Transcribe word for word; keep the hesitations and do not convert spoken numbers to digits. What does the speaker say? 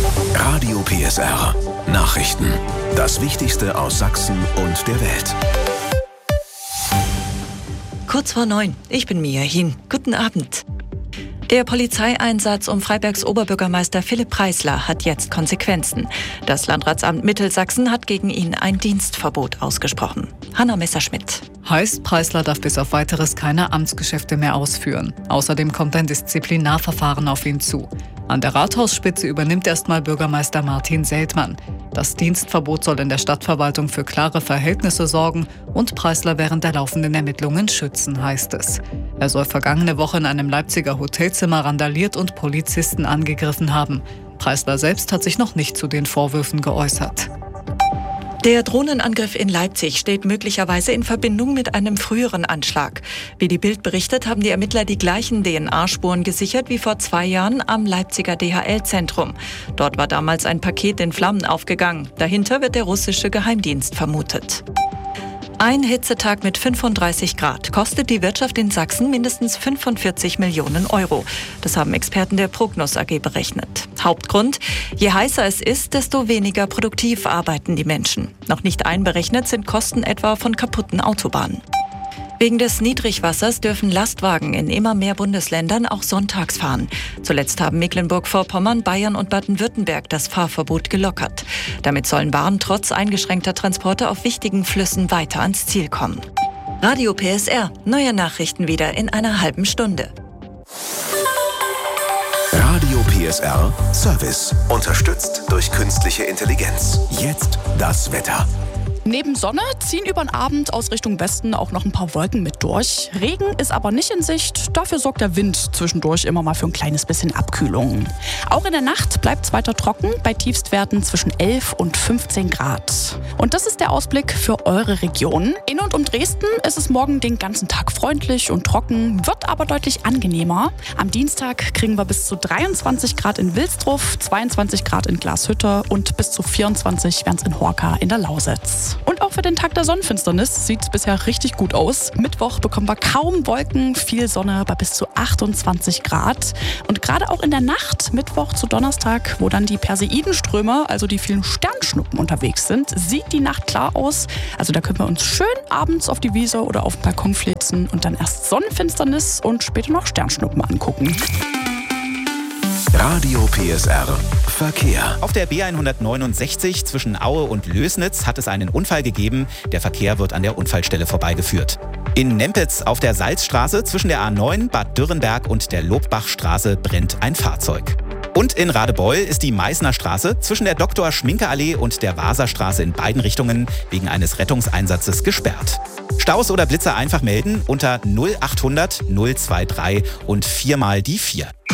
Radio P S R. Nachrichten. Das Wichtigste aus Sachsen und der Welt. Kurz vor neun. Ich bin Mia Hin. Guten Abend. Der Polizeieinsatz um Freibergs Oberbürgermeister Philipp Preisler hat jetzt Konsequenzen. Das Landratsamt Mittelsachsen hat gegen ihn ein Dienstverbot ausgesprochen. Hanna Messerschmidt. Heißt, Preisler darf bis auf Weiteres keine Amtsgeschäfte mehr ausführen. Außerdem kommt ein Disziplinarverfahren auf ihn zu. An der Rathausspitze übernimmt erstmal Bürgermeister Martin Seltmann. Das Dienstverbot soll in der Stadtverwaltung für klare Verhältnisse sorgen und Preisler während der laufenden Ermittlungen schützen, heißt es. Er soll vergangene Woche in einem Leipziger Hotelzimmer randaliert und Polizisten angegriffen haben. Preisler selbst hat sich noch nicht zu den Vorwürfen geäußert. Der Drohnenangriff in Leipzig steht möglicherweise in Verbindung mit einem früheren Anschlag. Wie die Bild berichtet, haben die Ermittler die gleichen D N A-Spuren gesichert wie vor zwei Jahren am Leipziger D H L-Zentrum. Dort war damals ein Paket in Flammen aufgegangen. Dahinter wird der russische Geheimdienst vermutet. Ein Hitzetag mit fünfunddreißig Grad kostet die Wirtschaft in Sachsen mindestens fünfundvierzig Millionen Euro. Das haben Experten der Prognos A G berechnet. Hauptgrund: Je heißer es ist, desto weniger produktiv arbeiten die Menschen. Noch nicht einberechnet sind Kosten etwa von kaputten Autobahnen. Wegen des Niedrigwassers dürfen Lastwagen in immer mehr Bundesländern auch sonntags fahren. Zuletzt haben Mecklenburg-Vorpommern, Bayern und Baden-Württemberg das Fahrverbot gelockert. Damit sollen Waren trotz eingeschränkter Transporte auf wichtigen Flüssen weiter ans Ziel kommen. Radio P S R. Neue Nachrichten wieder in einer halben Stunde. Radio P S R Service. Unterstützt durch künstliche Intelligenz. Jetzt das Wetter. Neben Sonne ziehen über den Abend aus Richtung Westen auch noch ein paar Wolken mit durch. Regen ist aber nicht in Sicht. Dafür sorgt der Wind zwischendurch immer mal für ein kleines bisschen Abkühlung. Auch in der Nacht bleibt es weiter trocken, bei Tiefstwerten zwischen elf und fünfzehn Grad. Und das ist der Ausblick für eure Region. In und um Dresden ist es morgen den ganzen Tag freundlich und trocken, wird aber deutlich angenehmer. Am Dienstag kriegen wir bis zu dreiundzwanzig Grad in Wilsdruff, zweiundzwanzig Grad in Glashütte und bis zu vierundzwanzig wären es in Horka in der Lausitz. Und auch für den Tag der Sonnenfinsternis sieht es bisher richtig gut aus. Mittwoch bekommen wir kaum Wolken, viel Sonne bei bis zu achtundzwanzig Grad. Und gerade auch in der Nacht, Mittwoch zu Donnerstag, wo dann die Perseidenströme, also die vielen Sternschnuppen unterwegs sind, sieht die Nacht klar aus. Also da können wir uns schön abends auf die Wiese oder auf den Balkon flitzen und dann erst Sonnenfinsternis und später noch Sternschnuppen angucken. Radio P S R Verkehr. Auf der B hundertneunundsechzig zwischen Aue und Lößnitz hat es einen Unfall gegeben. Der Verkehr wird an der Unfallstelle vorbeigeführt. In Nempitz auf der Salzstraße zwischen der A neun, Bad Dürrenberg und der Lobbachstraße brennt ein Fahrzeug. Und in Radebeul ist die Meißner Straße zwischen der Doktor-Schminke-Allee und der Waserstraße in beiden Richtungen wegen eines Rettungseinsatzes gesperrt. Staus oder Blitzer einfach melden unter null achthundert null drei drei und viermal die vier.